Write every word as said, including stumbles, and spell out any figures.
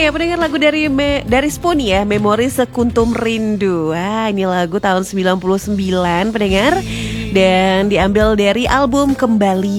Ya, pendengar lagu dari Me, dari Sponi ya, Memori Sekuntum Rindu. Wah, ini lagu tahun sembilan puluh sembilan pendengar, dan diambil dari album Kembali